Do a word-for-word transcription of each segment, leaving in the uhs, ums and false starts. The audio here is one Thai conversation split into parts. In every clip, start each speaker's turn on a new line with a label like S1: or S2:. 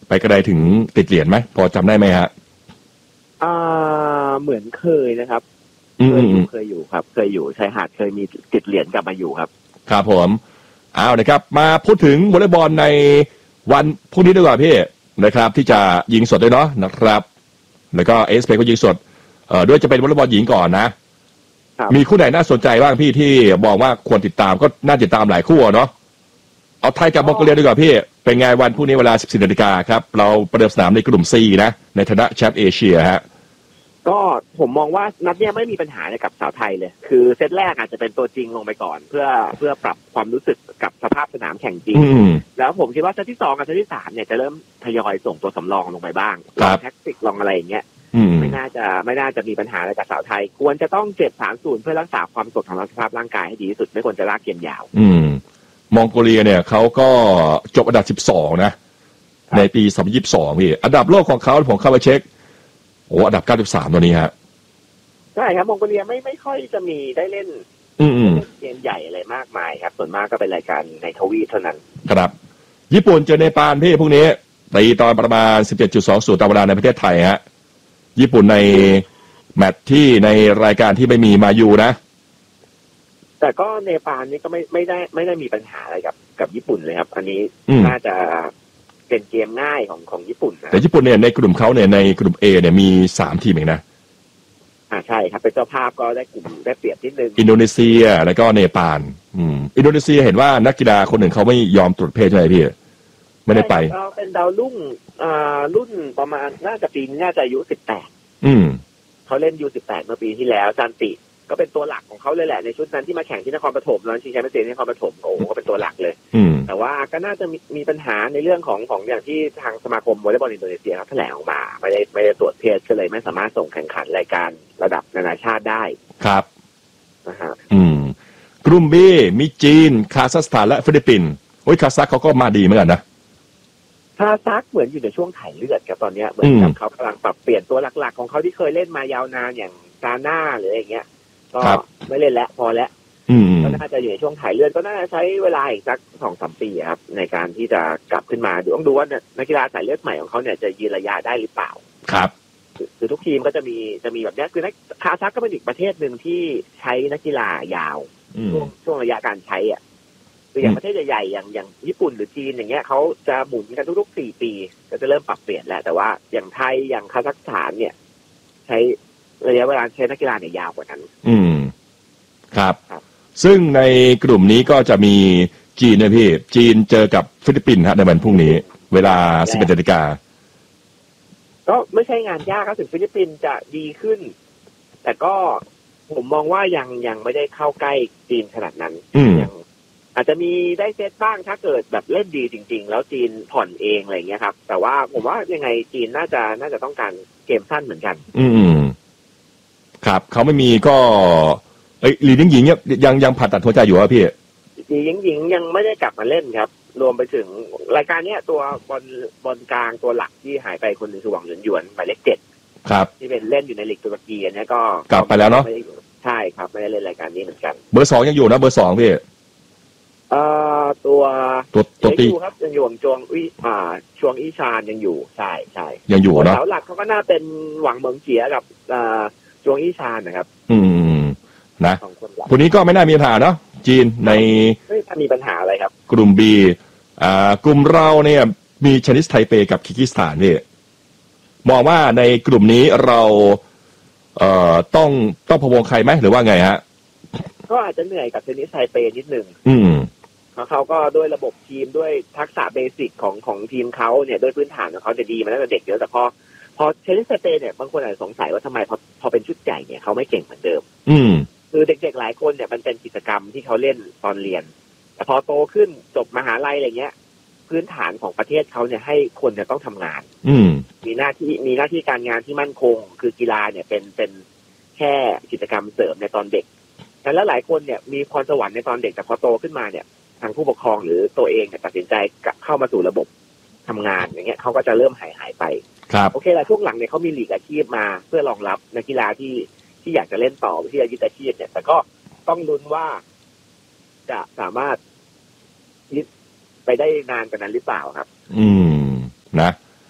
S1: ไปกระไดถึงติดเหรียญไหมพอจำได้ไหมฮะ
S2: อ่าเหมือนเคยนะครับเคยอยู่เคยอยู่ครับเคยอยู่ชายหาดเคยมีติดเหรียญกลับมาอยู่ครับ
S1: ครับผมเอานะครับมาพูดถึงวอลเลย์บอลในวันพรุ่งนี้ดีกว่าพี่นะครับที่จะยิงสดด้วยเนาะนะครับแล้วก็เอสเพก็ยิงสดเอ่อด้วยจะเป็นวอลเลย์บอลหญิงก่อนนะมีคู่ไหนน่าสนใจบ้างพี่ที่บอกว่าควรติดตามก็น่าติดตามหลายคู่เนาะเอาไทยกับมองโกเลียดีกว่าพี่เป็นไงวันพรุ่งนี้เวลา สิบสี่นาฬิกา นครับเราประเดิมสนามในกลุ่ม C นะในฐานะแชมป์เอเชียฮะ
S2: ก็ผมมองว่านัดนี้ไม่มีปัญหาเลยกับสาวไทยเลยคือเซตแรกอาจจะเป็นตัวจริงลงไปก่อนเพื่อเพื่อปรับความรู้สึกกับสภาพสนามแข่งจริงแล้วผมคิดว่าเซตที่สองกับเซตที่สามเนี่ยจะเริ่มทยอยส่งตัวสำรองลงไปบ้างลองแท็กติกลองอะไรอย่างเงี้ยไม่น่าจะไม่น่าจะมีปัญหาอะไรกับสาวไทยควรจะต้องเจ็บ สามศูนย์ เพื่อรักษาความสดของสภาพร่างกายให้ดีที่สุดไม่ควรจะลากเกมยาว
S1: อืมมองโกเลียเนี่ยเขาก็จบอันดับสิบสองนะในปีสองพันยี่สิบสองพี่อันดับโลกของเขาผมเข้าไปเช็คโอ้อันดับเก้าสิบสามตัวนี้ฮะ
S2: ใช่ครับมองโกเลียไม่ไม่ค่อยจะมีได้เล่น
S1: อืม
S2: เกมใหญ่อะไรมากมายครับส่วนมากก็เป็นรายการในทวีปเท่านั้น
S1: ครับญี่ปุ่นเจอเนปาลพี่พวกนี้ตีตอนประมาณ สิบเจ็ดจุดสองศูนย์ ตามเวลาในประเทศไทยฮะญี่ปุ่นในแมตช์ที่ในรายการที่ไม่มีมายูนะ
S2: แต่ก็เนปาลนี่ก็ไม่ไม่ได้ไม่ได้มีปัญหาอะไรกับกับญี่ปุ่นเลยครับอันนี้น่าจะเป็นเกมง่ายของของญี่ปุ่นนะ
S1: แต่ญี่ปุ่นเนี่ยในกลุ่มเขาเนี่ยในกลุ่ม A เนี่ยมีสามทีมเองนะ
S2: อ่าใช่ครับเป็นเจ้าภาพก็ได้กลุ่มได้เปรียบนิดนึง
S1: อินโดนีเซียแล้วก็เนปาลอืมอินโดนีเซียเห็นว่านักกีฬาคนหนึ่งเขาไม่ยอมตรวจเพศใช่ไหมพี่ไม่ได้ไป
S2: เขาเป็นดาวรุ่งอ่ารุ่นประมาณน่าจะปีน่าจะอายุสิบแปด
S1: อืม
S2: เขาเล่นยูสิบแปดเมื่อปีที่แล้วจันติก็เป็นตัวหลักของเขาเลยแหละในชุดนั้นที่มาแข่งที่นครปฐมแล้วชิงแชมป์เอเชียที่นครปฐมโอ้โหก็เป็นตัวหลักเลยแต่ว่าก็น่าจะมีมีปัญหาในเรื่องของของอย่างที่ทางสมาคมวอลเลย์บอลอินโดนีเซียครับแถลงออกมาไม่ได้ไม่ได้ตรวจเพศก็เลยไม่สามารถส่งแข่งขันรายการระดับนานาชาติได้
S1: ครับ
S2: นะฮะ
S1: อืมกลุ่ม B มีจีนคาซัคสถานและฟิลิปปินส์โอ้ยคาซัคเขาก็มาดีเหมือนกันนะ
S2: คาซัคเหมือนอยู่ในช่วงถ่ายเลือดครับตอนนี้เหมือนกับเขากำลังปรับเปลี่ยนตัวหลักๆของเขาที่เคยเล่นมายาวนานอย่างซาน่าหรืออย่างเงี้ยก็ไม่เล่นแล้วพอแล้วก็น่าจะอยู่ในช่วงถ่ายเลือดก็น่าจะใช้เวลาอีกสักสองสามปีครับในการที่จะกลับขึ้นมาดูต้องดูว่านักกีฬาสายเลือดใหม่ของเขาเนี่ยจะยืนระยะได้หรือเปล่า
S1: ครับ
S2: คือทุกทีมก็จะมีจะมีแบบนี้คือนักคาซัคก็เป็นอีกประเทศหนึ่งที่ใช้นักกีฬายาวช่วงช่วงระยะการใช้อ่ะคืออย่างประเทศใหญ่ๆอย่างอย่างญี่ปุ่นหรือจีนอย่างเงี้ยเขาจะหมุนกันทุกๆสี่ปีก็จะเริ่มปรับเปลี่ยนแล้วแต่ว่าอย่างไทยอย่างคาซัคสถานเนี่ยใช้ระยะเวลาใช้นักกีฬาเนี่ยยาวกว่านั้น
S1: อืมครับซึ่งในกลุ่มนี้ก็จะมีจีนนะพี่จีนเจอกับฟิลิปปินส์ฮะในวันพรุ่งนี้เวลา สิบเอ็ดนาฬิกา น
S2: ก็ไม่ใช่งานยากครับถึงฟิลิปปินส์จะดีขึ้นแต่ก็ผมมองว่ายังยังไม่ได้เข้าใกล้จีนขนาดนั้นยังอาจจะมีได้เซตบ้างถ้าเกิดแบบเล่นดีจริงๆแล้วจีนผ่อนเองอะไรเงี้ยครับแต่ว่าผมว่ายังไงจีนน่าจะน่าจะต้องการเกมสั้นเหมือนกัน
S1: อืมครับเขาไม่มีก็เอ้ยลีนิ่งหญิงเนี่ยยังยังผ่าตัดหัวใจอยู่ครับพี่
S2: ลีนิ่งหญิงยังไม่ได้กลับมาเล่นครับรวมไปถึงรายการนี้ตัวบอลบอลกลางตัวหลักที่หายไปคนหนึ่งคือหวังหยวนหยวนหมายเลขเจ็ด
S1: ครับ
S2: ที่เป็นเล่นอยู่ในลีกตุรกีอันนี้ก็
S1: กลับไปแล้วเนาะ
S2: ใช่ครับไม่ได้เล่นรายการนี้เหมือนกัน
S1: เบอร์สองยังอยู่นะเบอร์สองพี่
S2: เอ่อตัว
S1: ตัวตัวตี
S2: ครับยังอยู่จวงอีอ่าช่วงอีชานยังอยู่ใช่ใช่
S1: ยังอยู่เนาะ
S2: เสาหลักเขาก็น่าเป็นหวังเหมิงเจียกับอ่าจวงอีชานนะครับ
S1: อืมนะคนนี้ก็ไม่น่ามีปัญหาเนาะจีนใน
S2: ไม่มีปัญหาอะไรครับ
S1: กลุ่ม B อ่ากลุ่มเราเนี่ยมีชนิสไทเปกับคิร์กิสถานนี่มองว่าในกลุ่มนี้เราเอ่อต้องต้องพะวงใครไหมหรือว่าไงฮะ
S2: ก็อาจจะเหนื่อยกับชนิสไทเปนิดนึง
S1: อืม
S2: เพราะเขาก็ด้วยระบบทีมด้วยทักษะเบสิกของของทีมเขาเนี่ยด้วยพื้นฐานของเขาจะดีมาตั้งแต่เด็กเยอะแต่พอพอชนิสไทเปเนี่ยบางคนอาจจะสงสัยว่าทำไมพอพอเป็นชุดใหญ่เนี่ยเขาไม่เก่งเหมือนเดิม
S1: อืม
S2: คือเด็กๆหลายคนเนี่ยมันเป็นกิจกรรมที่เขาเล่นตอนเรียนแต่พอโตขึ้นจบมหาลัยอะไรเงี้ยพื้นฐานของประเทศเขาเนี่ยให้คนจะต้องทำงาน
S1: อืม
S2: มีหน้าที่มีหน้าที่การงานที่มั่นคงคือกีฬาเนี่ยเป็นเป็นแค่กิจกรรมเสริมในตอนเด็กแล้วหลายคนเนี่ยมีพรสวรรค์ในตอนเด็กแต่พอโตขึ้นมาเนี่ยทางผู้ปกครองหรือตัวเองตัดสินใจเข้ามาสู่ระบบทำงานอย่างเงี้ยเขาก็จะเริ่มหายหายไป
S1: ครับ
S2: โอเคแล้วช่วงหลังเนี่ยเขามีลีกอาชีพมาเพื่อรองรับนักกีฬาที่ที่อยากจะเล่นต่อที่จะยึดอาชีพเนี่ยแต่ก็ต้องลุ้นว่าจะสามารถยึดไปได้นานกว่านั้นหรือเปล่าครับ
S1: อืมนะ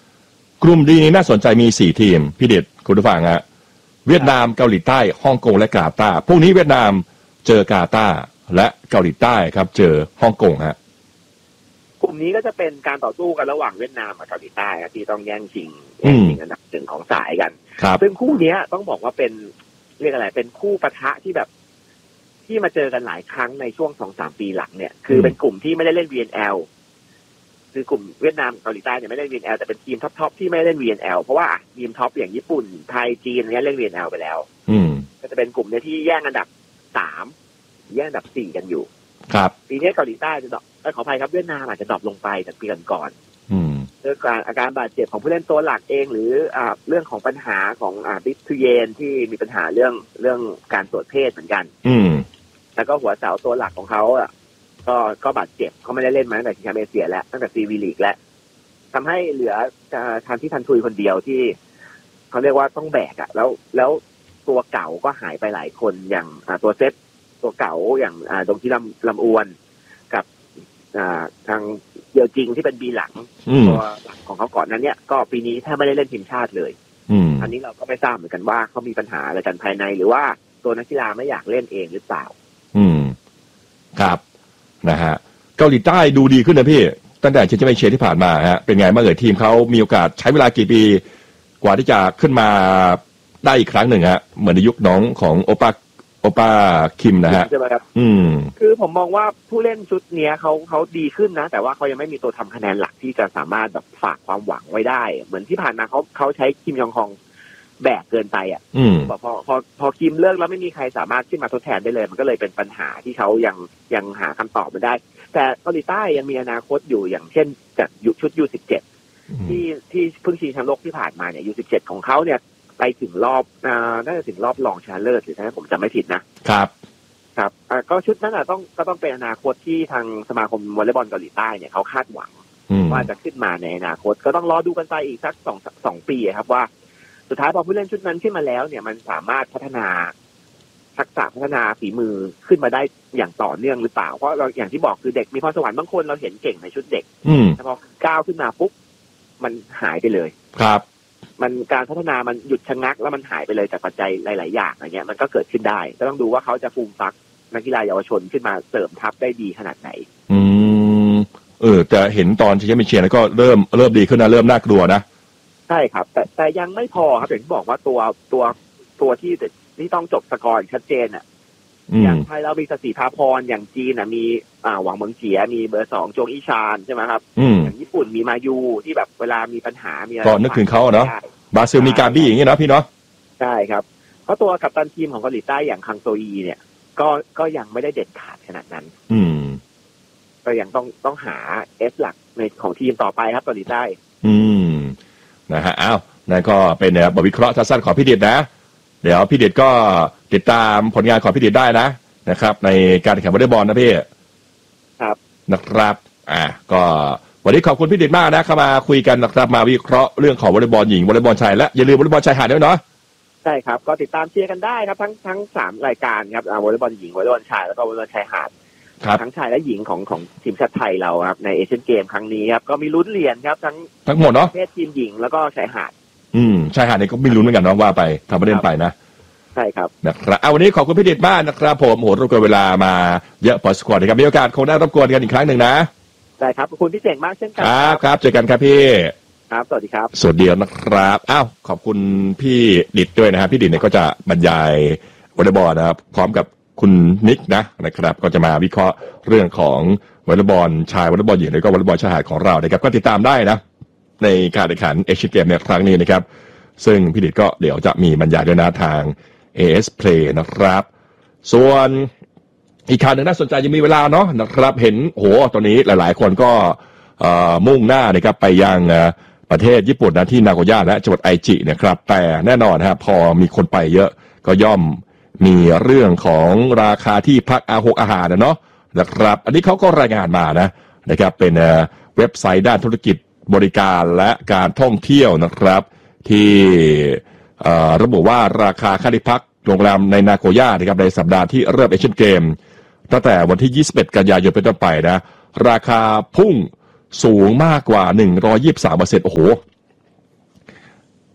S1: กลุ่มดีนี้น่าสนใจมีสี่ทีมพี่เด็ดคุณผู้ฟังฮะเวียดนามเกาหลีใต้ฮ่องกงและกาตาร์พวกนี้เวียดนามเจอกาตาร์และเกาหลีใต้ครับเจอฮ่องกงฮะ
S2: กลุ่มนี้ก็จะเป็นการต่อสู้กันระหว่างเวียดนามกับเกาหลีใต้ที่ต้องแย่งชิงแย่งชิงอันดับหนึ่งของสายกันซึ่งคู่นี้ต้องบอกว่าเป็นเรียกอะไรเป็นคู่ปะทะที่แบบที่มาเจอกันหลายครั้งในช่วง สองถึงสาม ปีหลังเนี่ยคือเป็นกลุ่มที่ไม่ได้เล่น วี เอ็น แอล คือกลุ่มเวียดนามเกาหลีใต้เนี่ยไม่เล่น วี เอ็น แอล แต่เป็นทีมท็อปๆที่ไม่เล่น วี เอ็น แอล เพราะว่าทีมท็อปอย่างญี่ปุ่นไทยจีนเนี่ยเล่น วี เอ็น แอล ไปแล้วก็จะเป็นกลุ่มเนี่ยที่แย่งอันดับสามแย่งอันดับสี่กันอยู่
S1: ครับ
S2: ปีนี้เกาหลีใต้จะดรอปขออภัยครับเวียดนามอาจจะดรอปลงไปจากปีก่อนๆเรื่องการอาการบาดเจ็บของผู้เล่นตัวหลักเองหรืออ่าเรื่องของปัญหาของอ่าบิ๊กทูเยนที่มีปัญหาเรื่องเรื่องการตรวจเพศเหมือนกันแล้วก็หัวเสาตัวหลักของเขาอ่ะก็ก็บาดเจ็บเขาไม่ได้เล่นมาตั้งแต่ชิงแชมป์เอเชียแล้วตั้งแต่ซีวีลีกแล้วทำให้เหลือทันที่ทันทุยคนเดียวที่เขาเรียกว่าต้องแบกอ่ะแล้วแล้วตัวเก่าก็หายไปหลายคนอย่างอ่าตัวเซตตัวเก่าอย่างอ่าดงที่ลำลำอวนกับอ่าทางเดียวจริงที่เป็นบีหลังตัวหลักของเขาก่อนนั้นเนี่ยก็ปีนี้แทบไม่ได้เล่นทีมชาติเลยอันนี้เราก็ไม่ทราบเหมือนกันว่าเขามีปัญหาอะไรกันภายในหรือว่าตัวนักกีฬาไม่อยากเล่นเองหรือเปล่า
S1: อืมครับนะฮะเกาหลีใต้ดูดีขึ้นนะพี่ตั้งแต่เชนเจอร์เชียที่ผ่านมาฮะเป็นไงบ้างเอ่ยทีมเขามีโอกาสใช้เวลากี่ปีกว่าที่จะขึ้นมาได้อีกครั้งหนึ่งฮะเหมือนในยุคน้องของโอปาโอปาคิมนะฮะ
S2: ใช่ไหมครับอืมคือผมมองว่าผู้เล่นชุดเนี้ยเขาเขาดีขึ้นนะแต่ว่าเขายังไม่มีตัวทำคะแนนหลักที่จะสามารถแบบฝากความหวังไว้ได้เหมือนที่ผ่านมาเขาเขาใช้คิมยองฮองแบกเกินไปอ่ะพอพอพอพอคิมเลิกแล้วไม่มีใครสามารถขึ้นมาทดแทนได้เลยมันก็เลยเป็นปัญหาที่เขายังยังหาคำตอบไม่ได้แต่เกาหลีใต้ยังมีอนาคตอยู่อย่างเช่นจากยุคชุด ยู สิบเจ็ด ที่ที่เพิ่งชิงแชมป์โลกที่ผ่านมาเนี่ย ยู สิบเจ็ด ของเขาเนี่ยไปถึงรอบอ่าน่าจะถึงรอบรองชนะเลิศหรือถ้าผมจำไม่ผิดนะครับครับอ่าก็ชุดนั้นอ่ะต้องก็ต้องเป็นอนาคตที่ทางสมาคมวอลเลย์บอลเกาหลีใต้เนี่ยเขาคาดหวังว่าจะขึ้นมาในอนาคตก็ต้องรอดูกันไปอีกสักสองสองปีครับว่าสุดท้ายพอผู้เล่นชุดนั้นขึ้นมาแล้วเนี่ยมันสามารถพัฒนาทักษะพัฒนาฝีมือขึ้นมาได้อย่างต่อเนื่องหรือเปล่าเพราะเราอย่างที่บอกคือเด็กมีพรสวรรค์บางคนเราเห็นเก่งในชุดเด็กแต่พอก้าวขึ้นมาปุ๊บมันหายไปเลย
S1: ครับ
S2: มันการพัฒนามันหยุดชะงักแล้วมันหายไปเลยจากปัจจัยหลายๆอย่างอะไรเงี้ยมันก็เกิดขึ้นได้ก็ต้องดูว่าเขาจะฟูมฟักนักกีฬาเยาวชนขึ้นมาเสริมทัพได้ดีขนาดไหน
S1: อืมเออแต่เห็นตอนที่เชมเชียร์ก็เริ่มเริ่มดีขึ้นนะเริ่มน่ากลัวนะ
S2: ใช่ครับแต่แต่ยังไม่พอครับอย่างที่บอกว่าตัวตัวตัวที่ที่ต้องจบสกอร์ชัดเจนอ่ะอย่างไทยเรามีสศิภาพรอย่างจีนอ่ะมีอ่าหวังเมืองเจียมีเบอร์สองโจงอีชานใช่ไหมครับอย่างญี่ปุ่นมีมายูที่แบบเวลามีปัญหามีอะไร
S1: ก็นึกถึงเขาเนาะบราซิลมีกาบี้อย่างเงี้ยนะพี่เนาะ
S2: ใช่ครับเพราะตัวกัปตันทีมของเกาหลีใต้อย่างคังโซอีเนี่ยก็ก็ยังไม่ได้เด็ดขาดขนาดนั้น
S1: อืม
S2: ก็ยังต้องต้องหาเอสหลักในของทีมต่อไปครับเกาหลีใต้
S1: อืมนะฮะอ้าวนั่นก็เป็นบทวิเคราะห์สั้นๆของพี่เด็ดนะเดี๋ยวพี่เด็ดก็ติดตามผลงานของพี่เด็ดได้นะนะครับในการแข่งวอลเลย์บอลนะพี่
S2: ครับ
S1: นะครับอ่าก็วันนี้ขอบคุณพี่เด็ดมากนะเข้ามาคุยกันนะครับมาวิเคราะห์เรื่องของวอลเลย์บอลหญิงวอลเลย์บอลชายและอย่าลืมวอลเลย์บอลชายหาดด้วยเนาะ
S2: ใช่ครับก็ติดตามเชียร์กันได้ครับทั้งทั้งสามรายการครับวอลเลย์บอลหญิงวอลเลย์บอลชายแล้วก็วอลเลย์บอลชายหาดทั้งชายและหญิงของของทีมชาติไทยเราครับในเอเชียนเกมครั้งนี้ครับก็มีลุ้นเหรียญครับทั้ง
S1: ทั้งหมดเนาะ
S2: เพศทีมหญิงแล้วก็ชายหาด
S1: อืมชายหาดนี่ก็มีลุ้นเหมือนกันเนาะว่าไปทำประเด็นไปนะ
S2: ใช่ครับ
S1: นะครับเอาวันนี้ขอบคุณพี่เด็ดมากนะครับผมโหรบกวนเวลามาเยอะพอสควอตนะครับมีโอกาสคงได้รบกวนกันอีกครั้งหนึ่งนะ
S2: ใช่ครับขอบคุณพี่เจ๋งมากเช่นกัน
S1: ครับครับเจอกันครับพี่
S2: ครับสวัสดีครับ
S1: สวัสดีนะครับอ้าวขอบคุณพี่ดิดด้วยนะครับพี่ดิดเนี่ยก็จะบรรยายวอลเลย์บอลนะครับพร้อมกับคุณนิกนะนะครับก็จะมาวิเคราะห์เรื่องของวอลเลย์บอลชายวอลเลย์บอลหญิงแล้วก็วอลเลย์บอลชายหาดของเรานะครับก็ติดตามได้นะในการแข่งขันเอเชียนเกมในครั้งนี้นะครับซึ่งพี่ดิดก็เดี๋ยวจะมีบรรยายด้วยนะทาง เอ เอส Play นะครับส่วนอีกข่าวหนึ่งน่าสนใจยังมีเวลาเนาะนะครับเห็นโหตอนนี้หลายๆคนก็มุ่งหน้านะครับไปยังประเทศญี่ปุ่นนะที่นาโกย่าและจังหวัดไอจินะครับแต่แน่นอนนะครับพอมีคนไปเยอะก็ย่อมมีเรื่องของราคาที่พักอาหารอาหารนะเนาะนะครับอันนี้เขาก็รายงานมานะนะครับเป็นเว็บไซต์ด้านธุรกิจบริการและการท่องเที่ยวนะครับที่ระบุว่าราคาค่าที่พักโรงแรมในนาโกย่านะครับในสัปดาห์ที่เริ่มเอเชียนเกมตั้งแต่วันที่ยี่สิบเอ็ดกันยายนเป็นต้นไปนะราคาพุ่งสูงมากกว่า หนึ่งร้อยยี่สิบสามเปอร์เซ็นต์ โอ้โห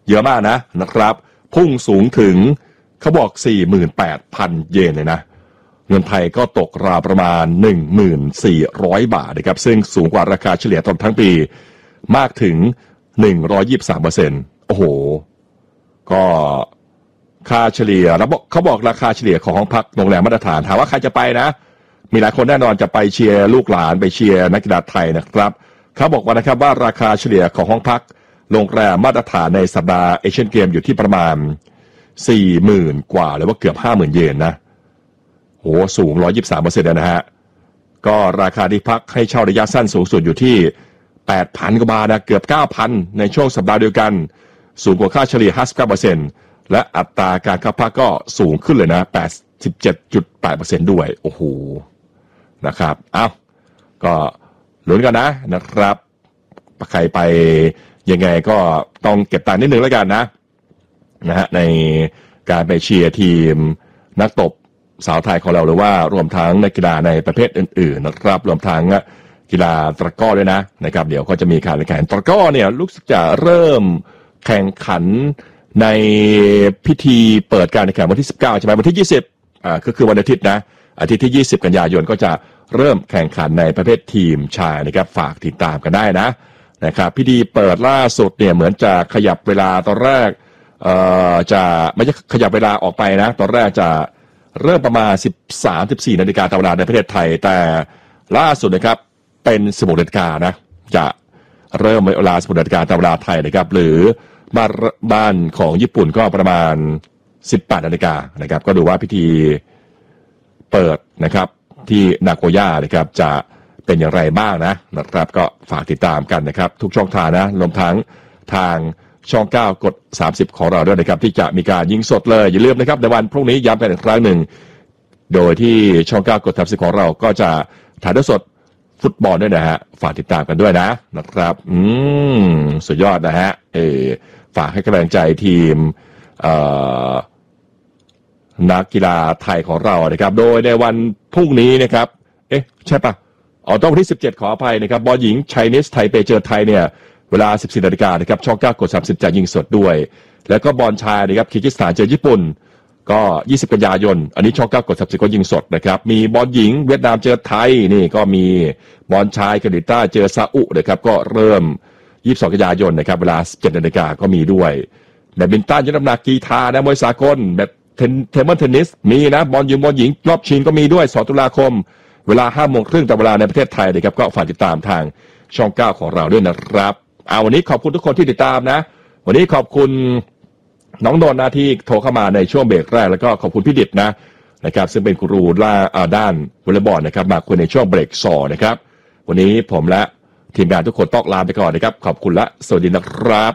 S1: เยอะมากนะนะครับพุ่งสูงถึงเขาบอก สี่หมื่นแปดพัน เยนเลยนะเงินไทยก็ตกราวประมาณ หนึ่งพันสี่ร้อย บาทนะครับซึ่งสูงกว่าราคาเฉลี่ยตลอดทั้งปีมากถึง หนึ่งร้อยยี่สิบสามเปอร์เซ็นต์ โอ้โหก็ค่าเฉลี่ยแล้วเขาบอกราคาเฉลี่ยของห้องพักโรงแรมมาตรฐานถามว่าใครจะไปนะมีหลายคนแน่นอนจะไปเชียร์ลูกหลานไปเชียร์นักกีฬาไทยนะครับเขาบอกว่านะครับว่าราคาเฉลี่ยของห้องพักโรงแรมมาตรฐานในสัปดาห์เอเชียนเกมอยู่ที่ประมาณ สี่หมื่น กว่าหรือว่าเกือบ ห้าหมื่น เยนนะโหสูง หนึ่งร้อยยี่สิบสามเปอร์เซ็นต์ นะฮะก็ราคาที่พักให้เช่าระยะสั้นสูงสุดอยู่ที่ แปดพัน กว่าบาทนะเกือบ เก้าพัน ในช่วงสัปดาห์เดียวกันสูงกว่าค่าเฉลี่ย ห้าสิบเก้าเปอร์เซ็นต์ และอัตราการเข้าพักก็สูงขึ้นเลยนะ แปดสิบเจ็ดจุดแปดเปอร์เซ็นต์ ด้วยโอ้โหนะครับเอ้าก็ลุ้นกันนะนะครับใครไปยังไงก็ต้องเก็บตังค์นิดนึงแล้วกันนะนะฮะในการไปเชียร์ทีมนักตบสาวไทยของเราหรือว่ารวมทั้งนักกีฬาในประเภทอื่นๆนะครับรวมทั้งกีฬาตะกร้อด้วยนะนะครับเดี๋ยวก็จะมีการแข่งขันตะกร้อเนี่ยรู้สึกจะเริ่มแข่งขันในพิธีเปิดการแข่งขันวันที่สิบเก้าใช่ไหมวันที่ยี่สิบอ่าก็คือวันอาทิตย์นะอาทิตย์ที่ยี่สิบกันยายนก็จะเริ่มแข่งขันในประเภททีมชายนะครับฝากติดตามกันได้นะนะครับพิธีเปิดล่าสุดเนี่ยเหมือนจะขยับเวลาตอนแรกเอ่อจะไม่ใช่ขยับเวลาออกไปนะตอนแรกจะเริ่มประมาณ สิบสาม สิบสี่ นาฬิกาตามเวลาในประเทศไทยแต่ล่าสุดนะครับเป็น สิบหก นาฬิกานะจะเริ่มเวลา สิบหก นาฬิกาตามเวลาไทยนะครับหรือบ้านบ้านของญี่ปุ่นก็ประมาณ สิบแปด นาฬิกานะครับก็ดูว่าพิธีเปิดนะครับที่นาโกย่านะครับจะเป็นอย่างไรบ้างนะนะครับก็ฝากติดตามกันนะครับทุกช่องทางนะรวมทั้งทางช่องเก้ากดสามสิบของเราด้วยนะครับที่จะมีการยิงสดเลยอย่าลืมนะครับในวันพรุ่งนี้ย้ำกันอีกครั้งหนึ่งโดยที่ช่องเก้ากดสามสิบของเราก็จะถ่ายทอดสดฟุตบอลด้วยนะฮะฝากติดตามกันด้วยนะนะครับอืมสุดยอดนะฮะเออฝากให้กำลังใจทีมเอ่อนักกีฬาไทยของเรานะครับโดยในวันพรุ่งนี้นะครับเอ๊ะใช่ปะอ๋อต้องวันที่สิบเจ็ดขออภัยนะครับบอลหญิงไชนีสไทเปเจอไทยเนี่ยเวลา สิบสี่ นาฬิกานะครับช่องเก้ากดสามสิบจะยิงสดด้วยแล้วก็บอลชายนะครับคีร์กิสถานเจอญี่ปุ่นก็ยี่สิบกันยายนอันนี้ช่องเก้ากดสามสิบก็ยิงสดนะครับมีบอลหญิงเวียดนามเจอไทยนี่ก็มีบอลชายเกาหลีใต้เจอซาอุนะครับก็เริ่มยี่สิบสองกันยายนนะครับเวลา สิบเจ็ด นาฬิกาก็มีด้วยแบดมินตันยกน้ำหนักกีฬานะมวยสากลแบบเทนเทเบิลเทนนิสมีนะบอลหญิงบอลหญิงรอบชิงก็มีด้วยสองตุลาคมเวลา ห้าโมงครึ่งตามเวลาในประเทศไทยนะครับก็ฝากติดตามทางช่องเก้าของเราด้วยนะครับเอาวันนี้ขอบคุณทุกคนที่ติดตามนะวันนี้ขอบคุณน้องนนท์นะที่โทรเข้ามาในช่วงเบรกแรกแล้วก็ขอบคุณพี่ดิษฐ์นะนะครับซึ่งเป็นกูรูด้านวอลเลย์บอลนะครับมาคุยในช่วงเบรกสองนะครับวันนี้ผมและทีมงานทุกคนต้องลาไปก่อนนะครับขอบคุณและสวัสดีนะครับ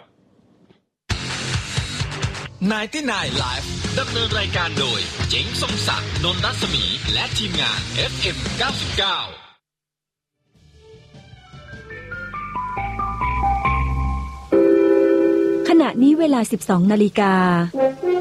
S3: ไนน์ตี้ไนน์ Live ดำเนินรายการโดยเจ๋งทรงศักดิ์นนท์รัศมีและทีมงาน เอฟ เอ็ม เก้าสิบเก้า
S4: ขณะนี้เวลา สิบสอง นาฬิกา